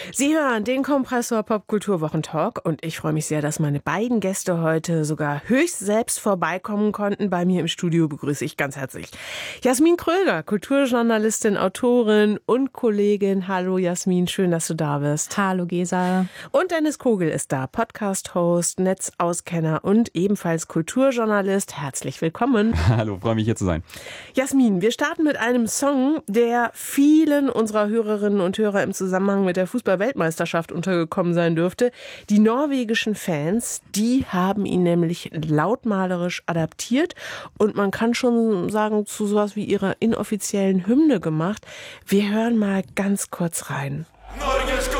Sie hören den Kompressor Popkulturwochentalk und ich freue mich sehr, dass meine beiden Gäste heute sogar höchst selbst vorbeikommen konnten. Bei mir im Studio begrüße ich ganz herzlich Jasmin Kröger, Kulturjournalistin, Autorin und Kollegin. Hallo Jasmin, schön, dass du da bist. Hallo Gesa. Und Dennis Kogel ist da, Podcast-Host, Netzauskenner und ebenfalls Kulturjournalist. Herzlich willkommen. Hallo, freue mich hier zu sein. Jasmin, wir starten mit einem Song, der vielen unserer Hörerinnen und Hörer im Zusammenhang mit der Fußball-Weltmeisterschaft untergekommen sein dürfte. Die norwegischen Fans, die haben ihn nämlich lautmalerisch adaptiert und man kann schon sagen, zu sowas wie ihrer inoffiziellen Hymne gemacht. Wir hören mal ganz kurz rein.